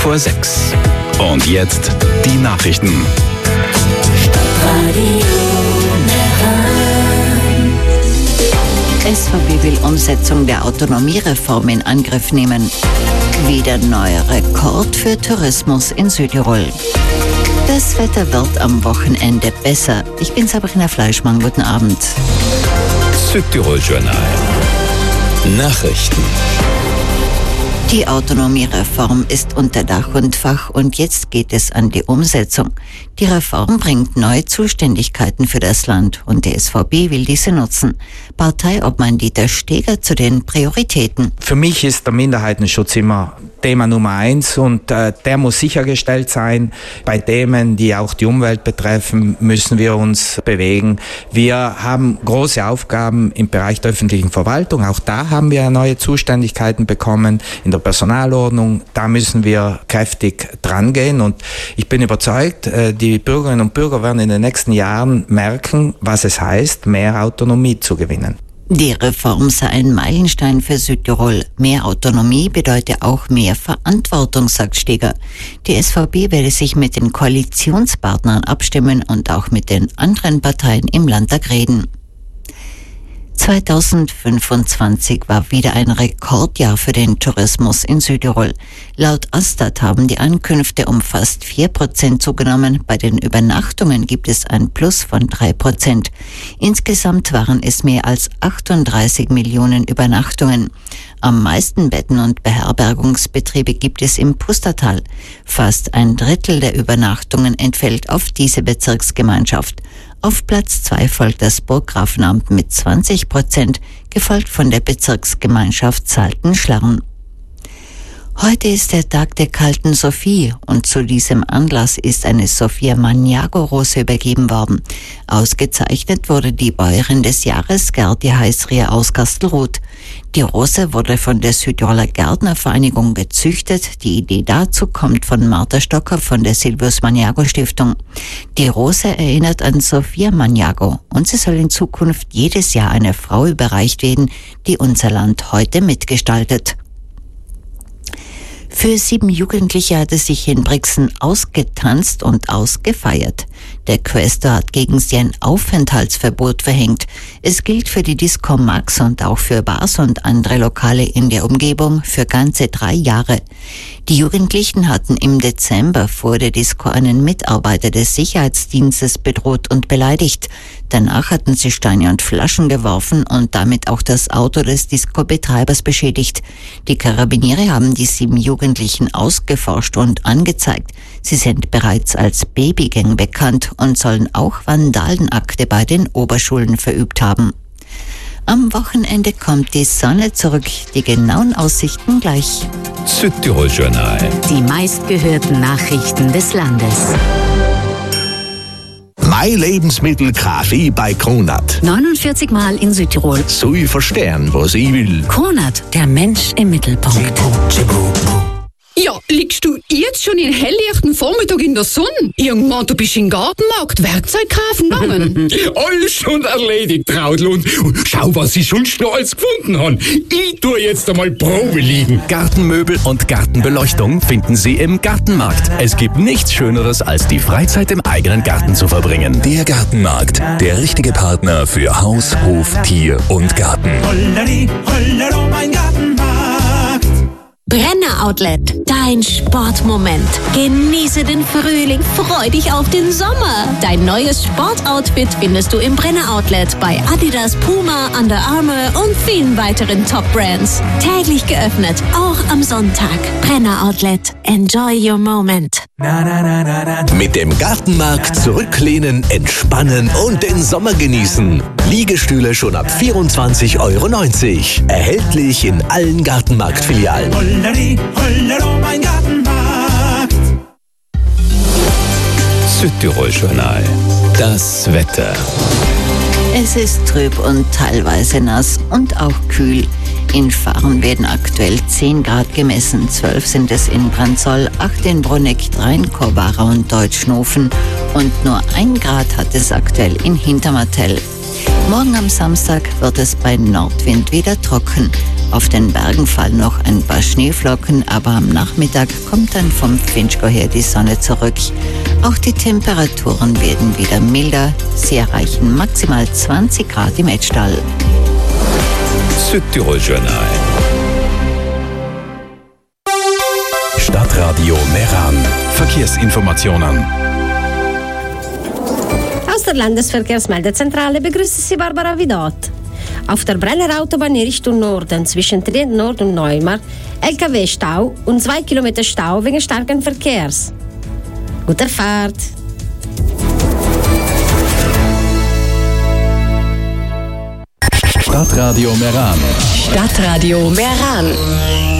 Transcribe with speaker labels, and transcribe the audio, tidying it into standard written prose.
Speaker 1: Vor 6. Und jetzt die Nachrichten.
Speaker 2: SVP will Umsetzung der Autonomiereform in Angriff nehmen. Wieder neuer Rekord für Tourismus in Südtirol. Das Wetter wird am Wochenende besser. Ich bin Sabrina Fleischmann. Guten Abend.
Speaker 1: Südtirol Journal. Nachrichten.
Speaker 2: Die Autonomiereform ist unter Dach und Fach und jetzt geht es an die Umsetzung. Die Reform bringt neue Zuständigkeiten für das Land und die SVP will diese nutzen. Parteiobmann Dieter Steger zu den Prioritäten.
Speaker 3: Für mich ist der Minderheitenschutz immer Thema Nummer 1 und der muss sichergestellt sein. Bei Themen, die auch die Umwelt betreffen, müssen wir uns bewegen. Wir haben große Aufgaben im Bereich der öffentlichen Verwaltung. Auch da haben wir neue Zuständigkeiten bekommen in der Personalordnung. Da müssen wir kräftig dran gehen und ich bin überzeugt, die Bürgerinnen und Bürger werden in den nächsten Jahren merken, was es heißt, mehr Autonomie zu gewinnen.
Speaker 2: Die Reform sei ein Meilenstein für Südtirol. Mehr Autonomie bedeutet auch mehr Verantwortung, sagt Steger. Die SVP werde sich mit den Koalitionspartnern abstimmen und auch mit den anderen Parteien im Landtag reden. 2025 war wieder ein Rekordjahr für den Tourismus in Südtirol. Laut Astat haben die Ankünfte um fast 4% zugenommen. Bei den Übernachtungen gibt es ein Plus von 3%. Insgesamt waren es mehr als 38 Millionen Übernachtungen. Am meisten Betten und Beherbergungsbetriebe gibt es im Pustertal. Fast ein Drittel der Übernachtungen entfällt auf diese Bezirksgemeinschaft. Auf Platz 2 folgt das Burggrafenamt mit 20%, gefolgt von der Bezirksgemeinschaft Salten-Schlarn. Heute ist der Tag der kalten Sophie und zu diesem Anlass ist eine Sophia Maniago-Rose übergeben worden. Ausgezeichnet wurde die Bäuerin des Jahres Gerti Heisrier aus Kastelruth. Die Rose wurde von der Südtiroler Gärtnervereinigung gezüchtet. Die Idee dazu kommt von Martha Stocker von der Silvius Maniago Stiftung. Die Rose erinnert an Sophia Maniago und sie soll in Zukunft jedes Jahr einer Frau überreicht werden, die unser Land heute mitgestaltet. Für 7 Jugendliche hat es sich in Brixen ausgetanzt und ausgefeiert. Der Quästor hat gegen sie ein Aufenthaltsverbot verhängt. Es gilt für die Disco Max und auch für Bars und andere Lokale in der Umgebung für ganze 3 Jahre. Die Jugendlichen hatten im Dezember vor der Disco einen Mitarbeiter des Sicherheitsdienstes bedroht und beleidigt. Danach hatten sie Steine und Flaschen geworfen und damit auch das Auto des Disco-Betreibers beschädigt. Die Karabiniere haben die 7 Jugendlichen ausgeforscht und angezeigt. Sie sind bereits als Babygang bekannt und sollen auch Vandalenakte bei den Oberschulen verübt haben. Am Wochenende kommt die Sonne zurück. Die genauen Aussichten gleich.
Speaker 1: Südtirol Journal.
Speaker 4: Die meistgehörten Nachrichten des Landes.
Speaker 5: Mein Lebensmittel Kaffee bei Kronat.
Speaker 4: 49 Mal in Südtirol.
Speaker 5: So ich verstehen, was ich will.
Speaker 4: Kronat, der Mensch im Mittelpunkt.
Speaker 6: Ja, liegst du jetzt schon in helllichten Vormittag in der Sonne? Irgendwann, du bist im Gartenmarkt Werkzeug kaufen gegangen.
Speaker 7: Alles schon erledigt, Traudl. Und schau, was ich sonst noch alles gefunden habe. Ich tue jetzt einmal Probe liegen.
Speaker 8: Gartenmöbel und Gartenbeleuchtung finden Sie im Gartenmarkt. Es gibt nichts Schöneres, als die Freizeit im eigenen Garten zu verbringen.
Speaker 1: Der Gartenmarkt. Der richtige Partner für Haus, Hof, Tier und Garten.
Speaker 9: Holleri, hollero, mein Gartenmarkt.
Speaker 4: Brenner Outlet, dein Sportmoment. Genieße den Frühling, freu dich auf den Sommer. Dein neues Sportoutfit findest du im Brenner Outlet bei Adidas, Puma, Under Armour und vielen weiteren Top-Brands. Täglich geöffnet, auch am Sonntag. Brenner Outlet, enjoy your moment.
Speaker 5: Mit dem Gartenmarkt zurücklehnen, entspannen und den Sommer genießen. Liegestühle schon ab 24,90 €. Erhältlich in allen Gartenmarktfilialen.
Speaker 9: Holleri, hollero, mein Gartenmarkt.
Speaker 1: Südtirol Journal. Das Wetter.
Speaker 2: Es ist trüb und teilweise nass und auch kühl. In Fahren werden aktuell 10 Grad gemessen, 12 sind es in Branzoll, 8 in Bruneck, 3 in Korbara und Deutschnofen und nur 1 Grad hat es aktuell in Hintermartell. Morgen am Samstag wird es bei Nordwind wieder trocken. Auf den Bergen fallen noch ein paar Schneeflocken, aber am Nachmittag kommt dann vom Finchgau her die Sonne zurück. Auch die Temperaturen werden wieder milder. Sie erreichen maximal 20 Grad im Etschtal.
Speaker 1: Südtirol Journal.
Speaker 8: Stadtradio Meran. Verkehrsinformationen.
Speaker 10: Aus der Landesverkehrsmeldezentrale begrüßt Sie Barbara Vidot. Auf der Brenner Autobahn in Richtung Norden zwischen Trient Nord und Neumarkt LKW-Stau und 2 Kilometer Stau wegen starken Verkehrs. Gute Fahrt!
Speaker 8: Stadtradio Meran.
Speaker 4: Stadtradio Meran.